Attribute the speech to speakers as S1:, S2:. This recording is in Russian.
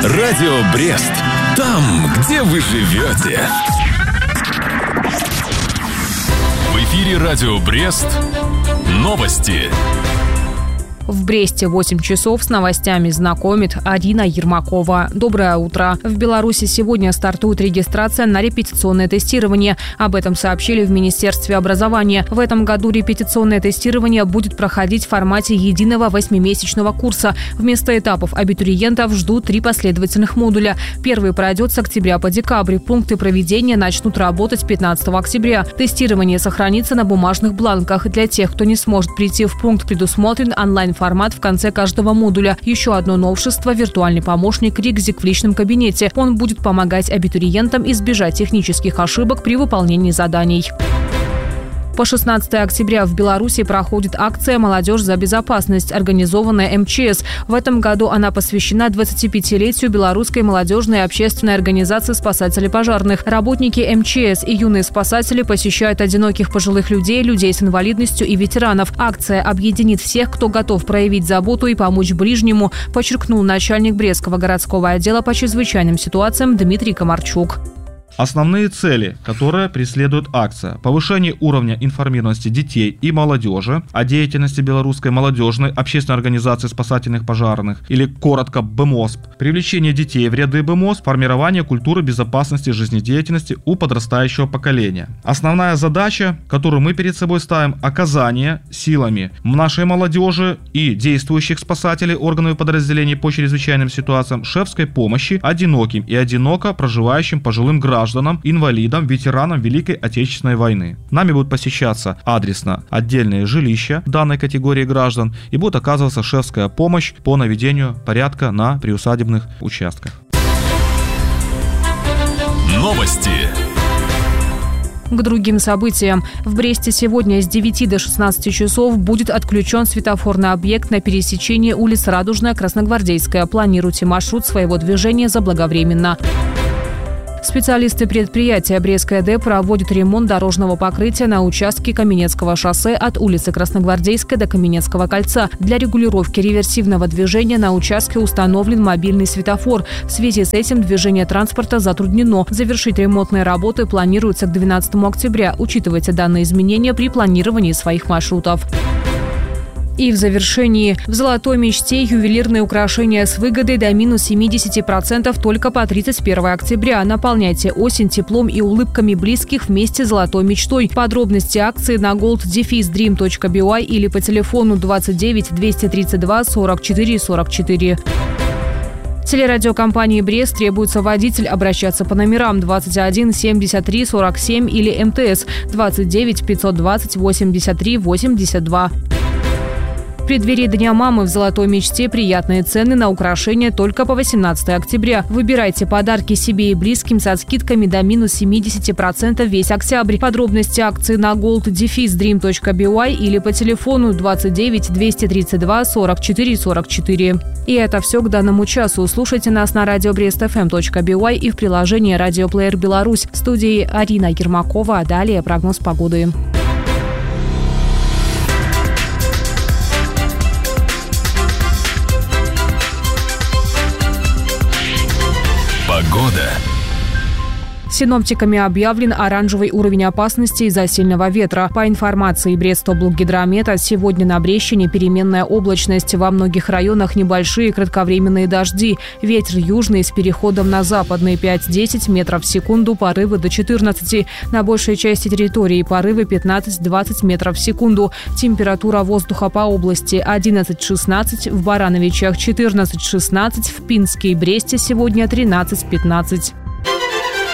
S1: Радио Брест. Там, где вы живете. В эфире Радио Брест. Новости.
S2: В Бресте 8 часов с новостями знакомит Арина Ермакова. Доброе утро. В Беларуси сегодня стартует регистрация на репетиционное тестирование. Об этом сообщили в Министерстве образования. В этом году репетиционное тестирование будет проходить в формате единого 8-месячного курса. Вместо этапов абитуриентов ждут 3 последовательных модуля. Первый пройдет с октября по декабрь. Пункты проведения начнут работать 15 октября. Тестирование сохранится на бумажных бланках. Для тех, кто не сможет прийти в пункт, предусмотрен онлайн-формат в конце каждого модуля. Еще одно новшество – виртуальный помощник Ригзик в личном кабинете. Он будет помогать абитуриентам избежать технических ошибок при выполнении заданий. По 16 октября в Беларуси проходит акция «Молодежь за безопасность», организованная МЧС. В этом году она посвящена 25-летию Белорусской молодежной общественной организации спасателей пожарных. Работники МЧС и юные спасатели посещают одиноких пожилых людей, людей с инвалидностью и ветеранов. Акция объединит всех, кто готов проявить заботу и помочь ближнему, подчеркнул начальник Брестского городского отдела по чрезвычайным ситуациям Дмитрий Комарчук.
S3: Основные цели, которые преследует акция: повышение уровня информированности детей и молодежи о деятельности Белорусской молодежной общественной организации спасательных пожарных, или коротко БМОСП, привлечение детей в ряды БМОСП, формирование культуры безопасности жизнедеятельности у подрастающего поколения. Основная задача, которую мы перед собой ставим – оказание силами нашей молодежи и действующих спасателей органов и подразделений по чрезвычайным ситуациям шефской помощи одиноким и одиноко проживающим пожилым гражданам, инвалидам, ветеранам Великой Отечественной войны. Нами будут посещаться адресно отдельные жилища данной категории граждан и будет оказываться шефская помощь по наведению порядка на приусадебных участках.
S1: Новости.
S2: К другим событиям. В Бресте сегодня с 9 до 16 часов будет отключен светофорный объект на пересечении улиц Радужная, Красногвардейская. Планируйте маршрут своего движения заблаговременно. Специалисты предприятия Брестское ДЭ проводят ремонт дорожного покрытия на участке Каменецкого шоссе от улицы Красногвардейской до Каменецкого кольца. Для регулировки реверсивного движения на участке установлен мобильный светофор. В связи с этим движение транспорта затруднено. Завершить ремонтные работы планируется к 12 октября. Учитывайте данные изменения при планировании своих маршрутов. И в завершении. В «Золотой мечте» ювелирные украшения с выгодой до минус 70% только по 31 октября. Наполняйте осень теплом и улыбками близких вместе с «Золотой мечтой». Подробности акции на gold-dream.by или по телефону 29 232 44 44. Телерадиокомпании «Брест» требуется водитель обращаться по номерам 21 73 47 или МТС 29 520 83 82. В преддверии Дня мамы в «Золотой мечте» приятные цены на украшения только по 18 октября. Выбирайте подарки себе и близким со скидками до минус 70% весь октябрь. Подробности акции на gold-dream.by или по телефону 29 232 44 44. И это все к данному часу. Слушайте нас на radiobrestfm.by и в приложении «Радиоплеер Беларусь». В студии Арина Ермакова. А далее прогноз погоды.
S1: Погода.
S2: Синоптиками объявлен оранжевый уровень опасности из-за сильного ветра. По информации Брестоблгидромета, сегодня на Брещине переменная облачность. Во многих районах небольшие кратковременные дожди. Ветер южный с переходом на западный 5-10 метров в секунду, порывы до 14. На большей части территории порывы 15-20 метров в секунду. Температура воздуха по области 11-16, в Барановичах 14-16, в Пинске и Бресте сегодня 13-15.